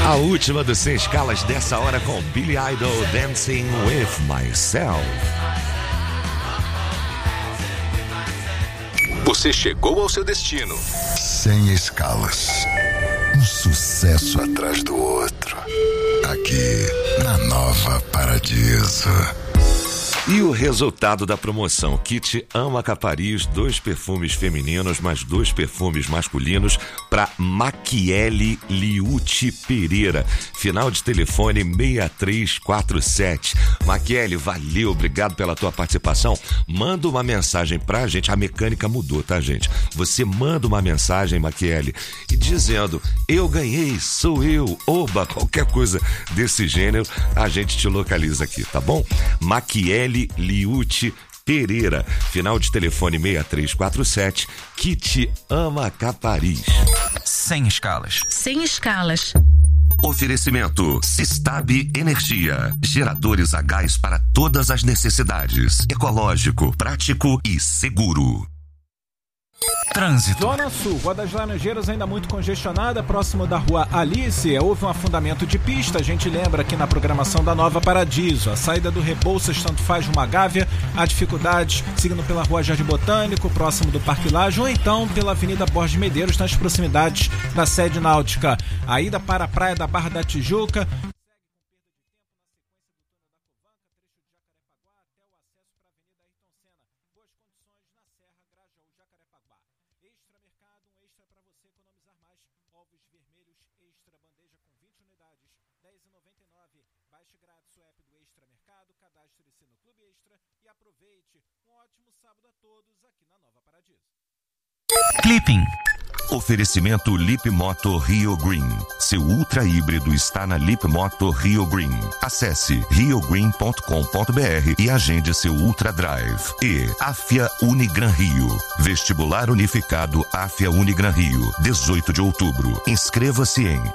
A última dos 100 escalas dessa hora com Billy Idol, Dancing With Myself. Você chegou ao seu destino. 100 escalas. Um sucesso atrás do outro. Aqui, na Nova Paradiso. E o resultado da promoção: Kit Ama Capariz, 2 perfumes femininos mais 2 perfumes masculinos para Maquiele Liuti Pereira. Final de telefone 6347. Maquiele, valeu, obrigado pela tua participação. Manda uma mensagem pra gente. A mecânica mudou, tá, gente? Você manda uma mensagem, Maquiele, e dizendo: eu ganhei, sou eu, oba, qualquer coisa desse gênero, a gente te localiza aqui, tá bom? Maquiele Liuti Pereira, final de telefone 6347, Kit Ama Capariz. 100 escalas. 100 escalas. Oferecimento Sistab Energia, geradores a gás para todas as necessidades, ecológico, prático e seguro. Trânsito. Zona Sul, Rua das Laranjeiras ainda muito congestionada, próximo da Rua Alice, houve um afundamento de pista. A gente lembra aqui na programação da Nova Paradiso, a saída do Rebouças tanto faz uma Gávea, há dificuldades seguindo pela Rua Jardim Botânico, próximo do Parque Laje, ou então pela Avenida Borges Medeiros, nas proximidades da sede náutica. A ida para a Praia da Barra da Tijuca Baixe grátis o app do Extra Mercado, cadastre-se no Clube Extra e aproveite. Um ótimo sábado a todos aqui na Nova Paradiso. Clipping. Oferecimento Lip Moto Rio Green. Seu ultra híbrido está na Lip Moto Rio Green. Acesse riogreen.com.br e agende seu Ultra Drive. E Afia Unigran Rio. Vestibular Unificado Afia Unigran Rio. 18 de outubro. Inscreva-se em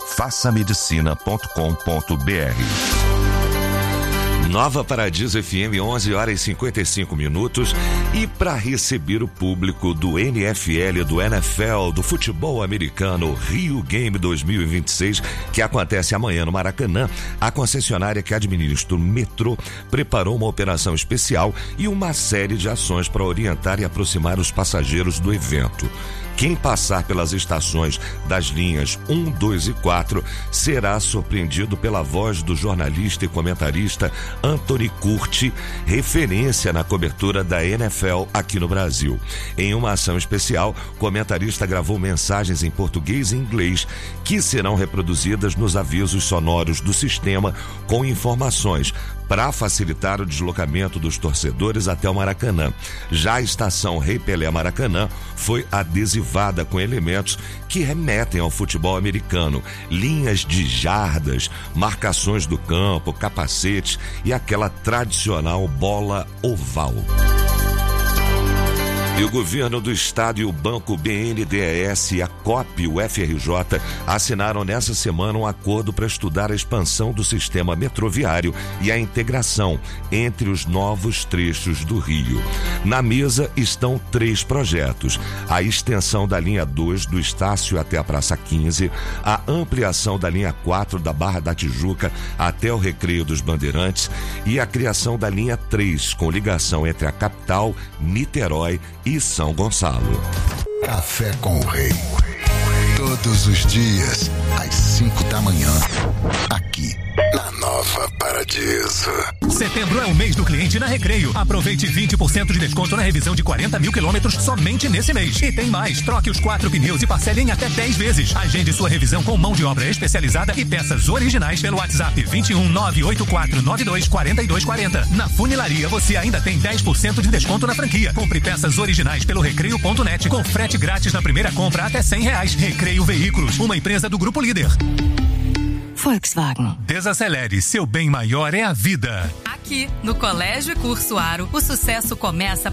façamedicina.com.br. Nova Paradiso FM, 11h55. E para receber o público do NFL, do NFL, do futebol americano, Rio Game 2026, que acontece amanhã no Maracanã, a concessionária que administra o metrô preparou uma operação especial e uma série de ações para orientar e aproximar os passageiros do evento. Quem passar pelas estações das linhas 1, 2 e 4 será surpreendido pela voz do jornalista e comentarista Anthony Curti, referência na cobertura da NFL aqui no Brasil. Em uma ação especial, o comentarista gravou mensagens em português e inglês que serão reproduzidas nos avisos sonoros do sistema com informações para facilitar o deslocamento dos torcedores até o Maracanã. Já a estação Rei Pelé Maracanã foi adesivada com elementos que remetem ao futebol americano, linhas de jardas, marcações do campo, capacetes e aquela tradicional bola oval. E o governo do estado e o banco BNDES e a COP, o FRJ, assinaram nessa semana um acordo para estudar a expansão do sistema metroviário e a integração entre os novos trechos do Rio. Na mesa estão 3 projetos: a extensão da linha 2 do Estácio até a Praça 15, a ampliação da linha 4 da Barra da Tijuca até o Recreio dos Bandeirantes e a criação da linha 3, com ligação entre a capital, Niterói e São Gonçalo. Café com o Rei. Todos os dias, às 5 da manhã. Aqui, na Nova Paradiso. Setembro é o mês do cliente na Recreio. Aproveite 20% de desconto na revisão de 40 mil quilômetros somente nesse mês. E tem mais. Troque os 4 pneus e parcele em até 10 vezes. Agende sua revisão com mão de obra especializada e peças originais pelo WhatsApp 21 98492 4240. Na Funilaria você ainda tem 10% de desconto na franquia. Compre peças originais pelo recreio.net com frete grátis na primeira compra até R$100. Recreio Veículos, uma empresa do Grupo Líder. Volkswagen. Desacelere, seu bem maior é a vida. Aqui, no Colégio e Curso Aro, o sucesso começa